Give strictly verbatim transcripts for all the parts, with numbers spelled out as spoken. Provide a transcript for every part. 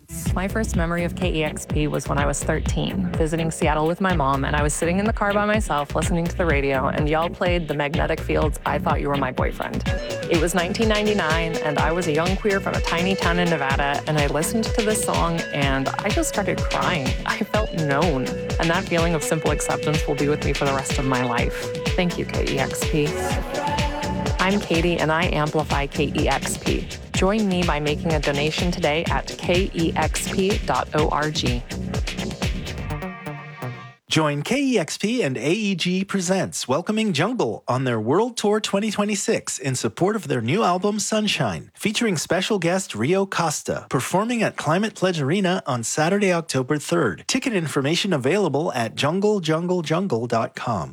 My first memory of K E X P was when I was thirteen, visiting Seattle with my mom, and I was sitting in the car by myself listening to the radio, and y'all played The Magnetic Fields, I Thought You Were My Boyfriend. It was nineteen ninety-nine, and I was a young queer from a tiny town in Nevada, and I listened to this song, and I just started crying. I felt known, and that feeling of simple acceptance will be with me for the rest of my life. Thank you, K E X P. I'm Katie, and I amplify K E X P. Join me by making a donation today at K E X P dot org. Join K E X P and A E G Presents Welcoming Jungle on their World Tour twenty twenty-six in support of their new album Sunshine, featuring special guest Rio Costa, performing at Climate Pledge Arena on Saturday, October third. Ticket information available at jungle jungle jungle dot com.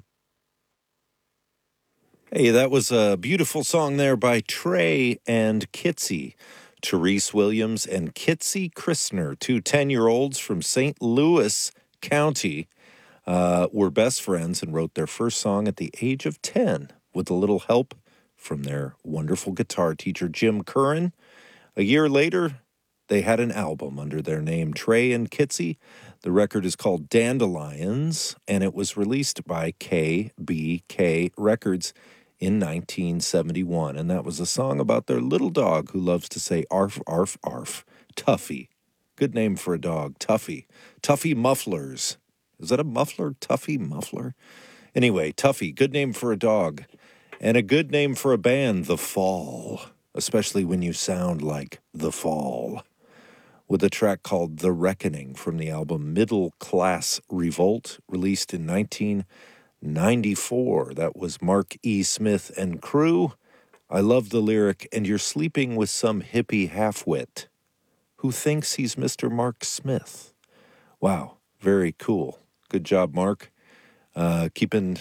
Hey, that was a beautiful song there by Trey and Kitsy. Therese Williams and Kitsy Christner, two ten-year-olds from Saint Louis County, uh, were best friends and wrote their first song at the age of ten with a little help from their wonderful guitar teacher, Jim Curran. A year later, they had an album under their name, Trey and Kitsy. The record is called Dandelions, and it was released by K B K Records in nineteen seventy-one, and that was a song about their little dog who loves to say arf, arf, arf. Tuffy. Good name for a dog, Tuffy. Tuffy Mufflers. Is that a muffler? Tuffy Muffler? Anyway, Tuffy, good name for a dog. And a good name for a band, The Fall, especially when you sound like The Fall, with a track called The Reckoning from the album Middle Class Revolt, released in nineteen ninety-four. That was Mark E. Smith and crew. I love the lyric, and you're sleeping with some hippie halfwit who thinks he's Mister Mark Smith. Wow, very cool. Good job, Mark. Uh, keeping,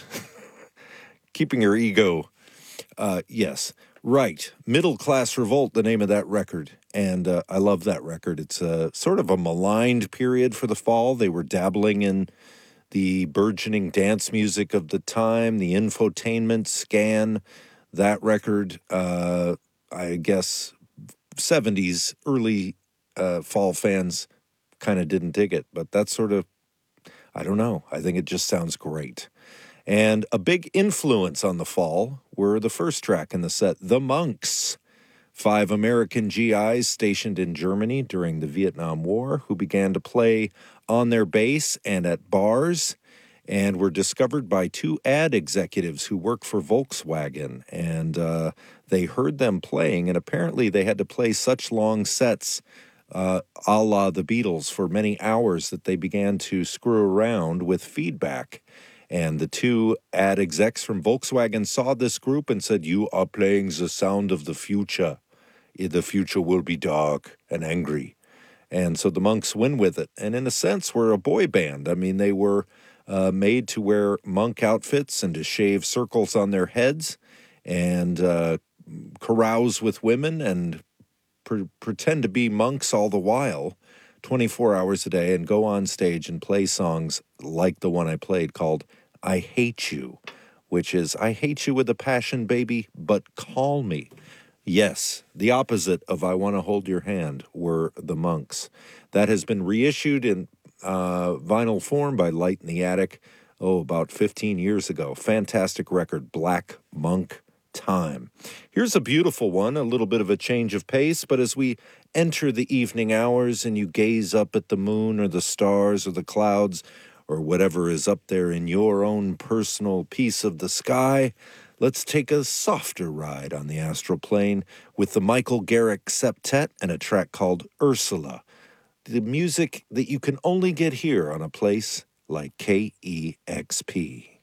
keeping your ego. Uh, yes, right. Middle Class Revolt, the name of that record. And uh, I love that record. It's a, sort of a maligned period for The Fall. They were dabbling in the burgeoning dance music of the time, the infotainment scan. That record, uh, I guess, seventies, early uh, Fall fans kind of didn't dig it. But that's sort of, I don't know. I think it just sounds great. And a big influence on The Fall were the first track in the set, The Monks. Five American G Is stationed in Germany during the Vietnam War who began to play on their base and at bars and were discovered by two ad executives who work for Volkswagen. And uh, they heard them playing, and apparently they had to play such long sets uh, a la the Beatles for many hours that they began to screw around with feedback. And the two ad execs from Volkswagen saw this group and said, "You are playing the sound of the future. The future will be dark and angry." And so the Monks went with it. And in a sense, were a boy band. I mean, they were uh, made to wear monk outfits and to shave circles on their heads and uh, carouse with women and pre- pretend to be monks all the while, twenty-four hours a day, and go on stage and play songs like the one I played called I Hate You, which is, I hate you with a passion, baby, but call me. Yes, the opposite of I Want to Hold Your Hand were the Monks. That has been reissued in uh, vinyl form by Light in the Attic, oh, about fifteen years ago. Fantastic record, Black Monk Time. Here's a beautiful one, a little bit of a change of pace, but as we enter the evening hours and you gaze up at the moon or the stars or the clouds or whatever is up there in your own personal piece of the sky, let's take a softer ride on the astral plane with the Michael Garrick Septet and a track called Ursula, the music that you can only get here on a place like K E X P.